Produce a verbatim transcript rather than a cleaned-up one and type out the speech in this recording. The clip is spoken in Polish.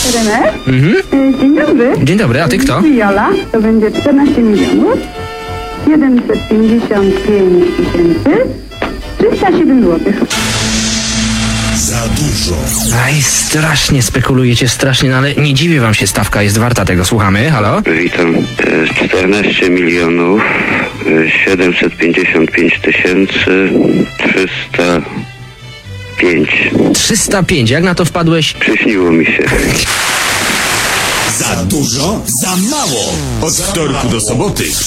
René? Mhm. Y, Dzień dobry. Dzień dobry, a ty kto? Jola, to będzie czternaście milionów, siedemset pięćdziesiąt pięć tysięcy, trzysta siedem złotych. Za dużo. Aj, strasznie spekulujecie, strasznie, no ale nie dziwię wam się, stawka jest warta tego. Słuchamy, halo? Witam. E, czternaście milionów e, siedemset pięćdziesiąt pięć tysięcy trzysta pięć. trzysta pięć, jak na to wpadłeś? Przyśniło mi się. Za dużo, za mało. Od wtorku do soboty